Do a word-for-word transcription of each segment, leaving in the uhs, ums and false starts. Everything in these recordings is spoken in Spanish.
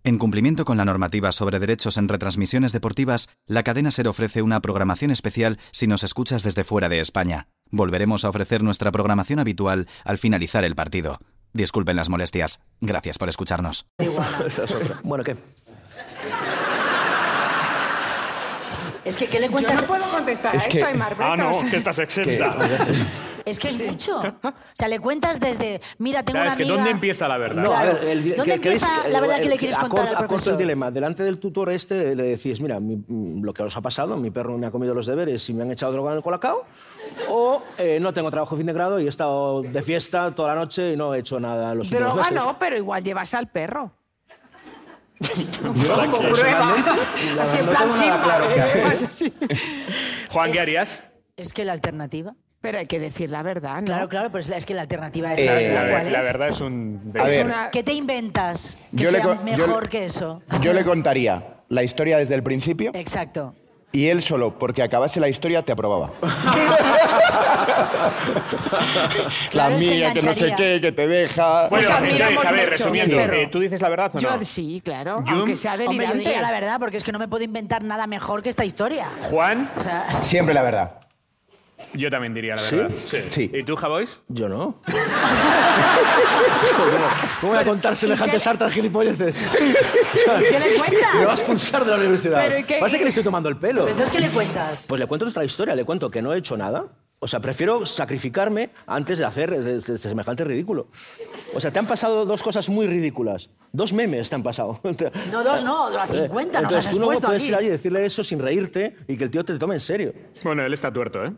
En cumplimiento con la normativa sobre derechos en retransmisiones deportivas, la cadena SER ofrece una programación especial si nos escuchas desde fuera de España. Volveremos a ofrecer nuestra programación habitual al finalizar el partido. Disculpen las molestias. Gracias por escucharnos. Esa es otra. Bueno, ¿qué? Es que, ¿qué le cuentas? Yo no puedo contestar Es a que- esto, Aymar Ah, no, Bretos. que estás exenta. Es que es mucho. O sea, le cuentas desde, mira, tengo Claro, una es que amiga... ¿dónde empieza la verdad? No, a ver, el, ¿Dónde que- queréis- empieza la verdad que le quieres acor- contar al acorto profesor? el dilema. Delante del tutor este le decís, mira, mi- mm, lo que os ha pasado, mi perro me ha comido los deberes y me han echado droga en el colacao, o eh, no tengo trabajo fin de grado y he estado de fiesta toda la noche y no he hecho nada los últimos Droga meses. no, pero igual llevas al perro. Yo, Como prueba. personalmente, la Así en verdad, plan no tengo nada Simba. claro qué ¿eh? hacer. Vas así. Juan, ¿qué Es- harías? Es que la alternativa... Pero hay que decir la verdad, ¿no? Claro, claro, pero es, la- es que la alternativa es... Eh, ¿la La, cuál la es? verdad es un... A ver, una- ¿Qué te inventas que Yo le sea co- yo mejor le- que eso? yo le contaría la historia desde el principio Exacto. y él solo, porque acabase la historia, te aprobaba. la Claro, él se mía, que no sé engancharía. qué, que te deja... Bueno, Pues admiramos entonces, a ver, mucho. resumiendo, Sí. eh, ¿tú dices la verdad o no? Yo sí, claro, Yo- aunque sea Hombre, yo delirante. diría la verdad, porque es que no me puedo inventar nada mejor que esta historia. Juan, O sea, Siempre la verdad. yo también diría la ¿Sí? verdad. Sí. ¿Y tú, Javois? Yo no. ¿Cómo voy a contar semejantes qué- hartas gilipolleces? ¿qué le cuentas? Me vas a expulsar de la universidad. Pero, ¿y qué- Parece que le estoy tomando el pelo. Pero entonces, ¿qué le cuentas? Pues le cuento nuestra historia, le cuento que no he hecho nada. O sea, prefiero sacrificarme antes de hacer de, de- de semejante ridículo. O sea, te han pasado dos cosas muy ridículas. Dos memes te han pasado. No, dos no, a cincuenta nos Entonces has tú no expuesto puedes aquí. ir allí y decirle eso sin reírte y que el tío te tome en serio. Bueno, él está tuerto, ¿eh?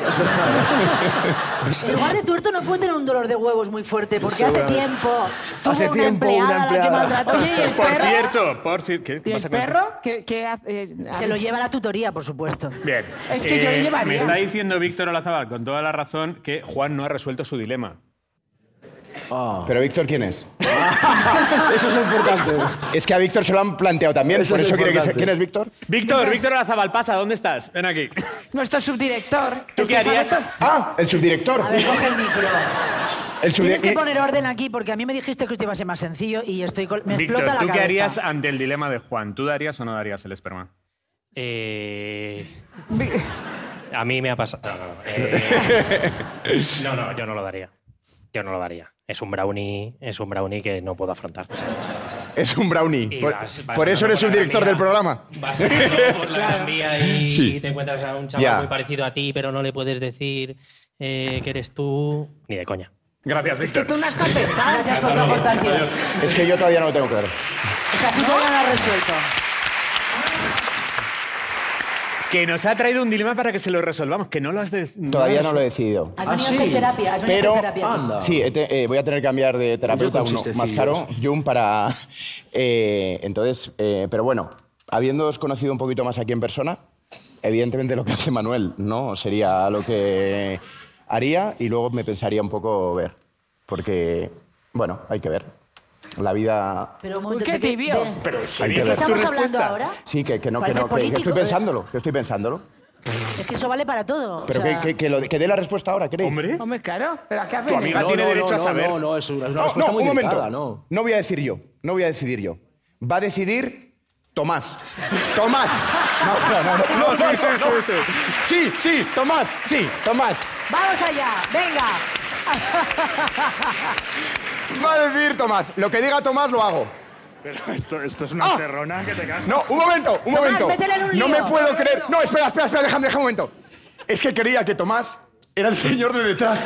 En lugar de tuerto no puede tener un dolor de huevos muy fuerte, porque hace Seguramente. tiempo tuvo Hace una, tiempo una empleada a la que empleada. maltrató. Oye, ¿y el Por perro? cierto, por cierto... ¿Qué ¿Y el pasa con perro? ¿Qué, qué hace? Eh, Se lo lleva a la tutoría, por supuesto. Bien. Es que yo le llevaría. Me está diciendo Víctor Olazábal, con toda la razón, que Juan no ha resuelto su dilema. Pero Víctor, ¿quién es? Eso es lo importante. Es que a Víctor se lo han planteado también, Eso por es eso quiere que se... importante. ¿Quién es Víctor? Víctor, Víctor Olazábal, pasa, ¿dónde estás? Ven aquí. Nuestro subdirector. ¿Tú el qué que sabe harías? todo. Ah, el subdirector. A ver, coge el micro. El Tienes que subdirector. poner orden aquí, porque a mí me dijiste que esto iba a ser más sencillo y estoy col- me Víctor, explota la ¿tú cabeza. qué harías ante el dilema de Juan? ¿Tú darías o no darías el esperma? Eh, a mí me ha pasado. No, no, no. Eh, no, no, yo no lo daría. Yo no lo daría. Es un brownie, es un brownie que no puedo afrontar. Es un brownie. Y Por, vas- vas por eso andando eres por la subdirector Gran del Vía. programa. Vas andando por la Gran Vía y, Sí. y te encuentras a un chaval Ya. muy parecido a ti, pero no le puedes decir eh, que eres tú. Ni de coña. Gracias, Es que Víctor. tú no has contestado. Gracias por tu aportación. Es que yo todavía no lo tengo claro. O sea, tú todavía no lo has resuelto. Que nos ha traído un dilema para que se lo resolvamos, que no lo has... De... Todavía no lo he decidido. Has ¿Ah, venido sí? a hacer terapia. Has venido Pero- a hacer terapia. Anda. Sí, he te- eh, voy a tener que cambiar de terapeuta, Yo con uno más chistecillos. caro, Jung, para... eh, entonces, eh, pero bueno, habiéndoos conocido un poquito más aquí en persona, evidentemente lo que hace Manuel no sería lo que haría y luego me pensaría un poco ver, porque, bueno, hay que ver. La vida... Pero un Uy, momento, qué ¿de qué- tibio. de- Pero Hay ¿sería que ¿De qué ver. estamos tu hablando respuesta? ahora? Sí, que, que no, que Parece no, que- que, político, estoy ¿eh? pensándolo, que estoy pensándolo. Es que eso vale para todo. Pero o sea, que, que, que, lo, que dé la respuesta ahora, ¿queréis? Hombre. Hombre, claro. ¿Pero a qué has Tu amiga venido? tiene no, derecho no, a no, saber. No, no, es una, es una No, respuesta no, muy un momento. delicada, no. No voy a decidir yo. No voy a decidir yo. Va a decidir Tomás. Tomás. No, no, no. no, no, Sí, sí, no, no. sí, sí. Sí, sí, Tomás. Sí, Tomás. ¡Vamos allá! ¡Venga! Va a decidir Tomás. Lo que diga Tomás lo hago. Pero esto, esto es una Ah. terrona que te cagas. No, un momento, un Tomás, momento. métele en un No lío. me puedo creer. No, espera, espera, espera, déjame, déjame un momento. Es que creía que Tomás era el señor de detrás.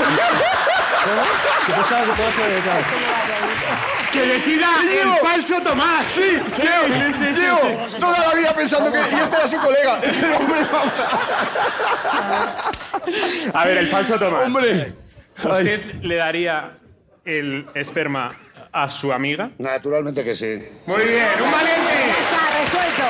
¿Qué pensabas que todo se detrás? ¡Que decida Diego. el falso Tomás! Sí, Diego, sí, sí, sí, Diego, sí. toda la vida pensando que... Y este era su colega. Hombre, A ver, el falso Tomás. hombre. ¿Usted le daría el esperma a su amiga? Naturalmente que sí. Muy bien, un valiente. ¡Ya está! ¡Resuelto!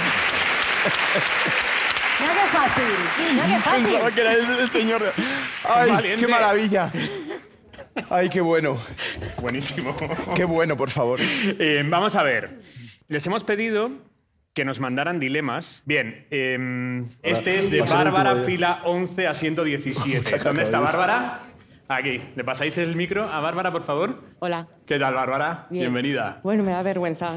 Mira qué fácil. Mira qué fácil. Pensaba que era el, el señor. de- Ay, Valiente. qué maravilla. Ay, qué bueno. Buenísimo. Qué bueno, por favor. Eh, vamos a ver. Les hemos pedido que nos mandaran dilemas. Bien, eh, este es de Va a ser un Bárbara, tubo, fila once a ciento diecisiete. ¿Dónde está Bárbara? Aquí. ¿Le pasáis el micro a Bárbara, por favor? Hola. ¿Qué tal, Bárbara? Bien. Bienvenida. Bueno, me da vergüenza.